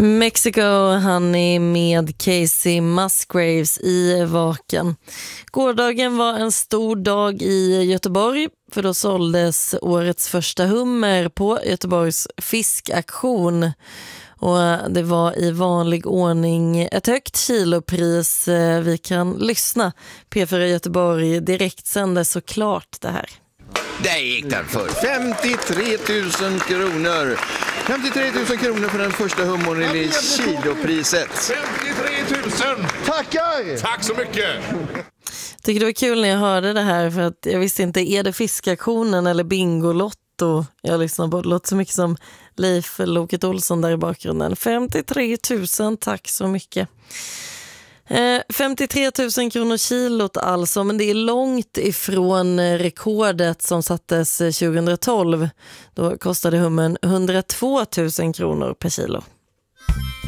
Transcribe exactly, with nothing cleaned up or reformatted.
Mexico Honey med Casey Musgraves i Vaken. Gårdagen var en stor dag i Göteborg, för då såldes årets första hummer på Göteborgs fiskaktion. Och det var i vanlig ordning ett högt kilopris. Vi kan lyssna. P fyra Göteborg direkt sände såklart det här. Där gick den för femtiotre tusen kronor. femtiotre tusen kronor för den första hummern i kilopriset. femtiotre tusen! Tackar! Tack så mycket! Tycker det var kul när jag hörde det här, för att jag visste inte, är det fiskaktionen eller Bingolotto? Jag lyssnar på det, låter så mycket som Leif Loket Olsson där i bakgrunden. femtiotre tusen, tack så mycket. Eh, femtiotre tusen kronor kilot alltså, men det är långt ifrån rekordet som sattes tjugohundratolv. Då kostade hummen hundratvå tusen kronor per kilo.